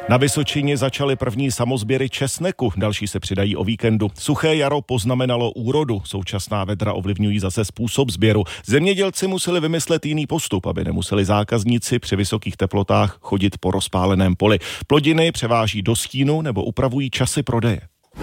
Na Vysočině začaly první samosběry česneku, další se přidají o víkendu. Suché jaro poznamenalo úrodu, současná vedra ovlivňují zase způsob sběru. Zemědělci museli vymyslet jiný postup, aby nemuseli zákazníci při vysokých teplotách chodit po rozpáleném poli. Plodiny převáží do stínu nebo upravují časy prodeje.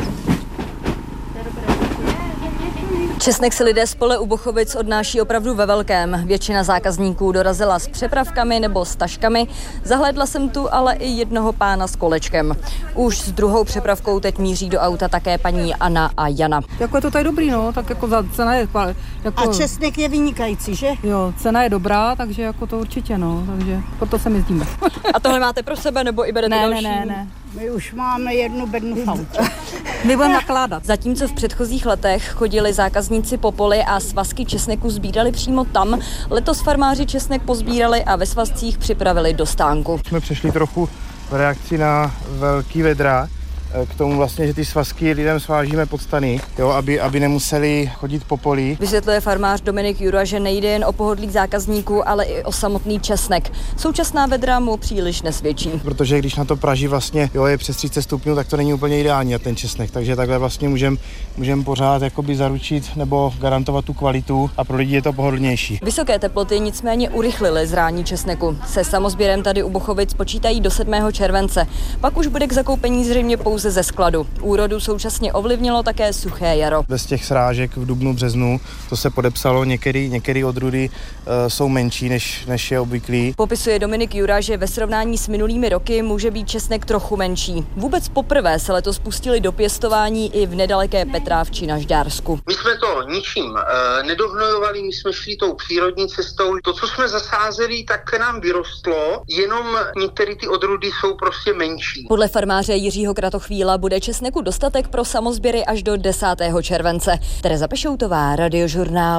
Česnek si lidé z pole u Bochovic odnáší opravdu ve velkém. Většina zákazníků dorazila s přepravkami nebo s taškami. Zahlédla jsem tu ale i jednoho pána s kolečkem. Už s druhou přepravkou teď míří do auta také paní Anna a Jana. Jako je to tady dobrý, no, tak jako cena je... Jako, a česnek je vynikající, že? Jo, cena je dobrá, takže jako to určitě, no, takže proto se jezdíme. A tohle máte pro sebe, nebo i berete další? Ne. My už máme jednu bednu v autě. My budeme nakládat. Zatímco v předchozích letech chodili zákazníci po poli a svazky česneku sbírali přímo tam, letos farmáři česnek pozbírali a ve svazcích připravili do stánku. Jsme přešli trochu v reakci na velký vedra, k tomu vlastně, že ty svazky lidem svážíme pod stany, jo, aby nemuseli chodit po poli. Vysvětluje farmář Dominik Jura, že nejde jen o pohodlí zákazníků, ale i o samotný česnek. Současná vedra mu příliš nesvědčí. Protože když na to praží vlastně je přes 30 stupňů, tak to není úplně ideální na ten česnek, takže takhle vlastně můžeme pořád jakoby zaručit nebo garantovat tu kvalitu a pro lidi je to pohodlnější. Vysoké teploty nicméně urychlily zrání česneku. Se samosběrem tady u Bochovic počítají do 7. července. Pak už bude k zakoupení zřejmě pouze ze skladu. Úrodu současně ovlivnilo také suché jaro. Bez těch srážek v dubnu, březnu, to se podepsalo, některé odrůdy jsou menší než je obvyklý. Popisuje Dominik Jura, že ve srovnání s minulými roky může být česnek trochu menší. Vůbec poprvé se letos pustili do pěstování i v nedaleké Petrávči na Žďársku. My jsme to ničím nedohnojovali, my jsme šli tou přírodní cestou. To, co jsme zasázeli, tak nám vyrostlo, jenom některé ty odrůdy jsou prostě menší. Podle farmáře Jiřího Kratochvíla bude česneku dostatek pro samosběry až do 10. července. Tereza Pešoutová, Radiožurnál.